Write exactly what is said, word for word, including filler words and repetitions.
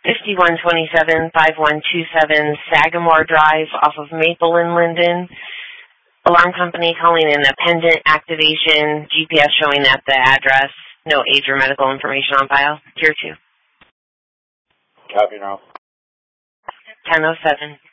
fifty-one twenty-seven, five one two seven Sagamore Drive off of Maple and Linden. Alarm company calling in a pendant activation, G P S showing at the address, no age or medical information on file. Tier two. Copy now. ten oh seven.